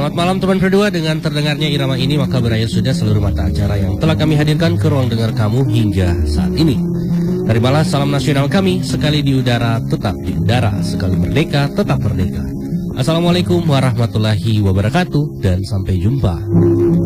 Selamat malam teman berdua. Dengan terdengarnya irama ini maka berakhir sudah seluruh mata acara yang telah kami hadirkan ke ruang dengar kamu hingga saat ini. Terimalah salam nasional kami, sekali di udara tetap di udara, sekali merdeka tetap merdeka. Assalamualaikum warahmatullahi wabarakatuh dan sampai jumpa.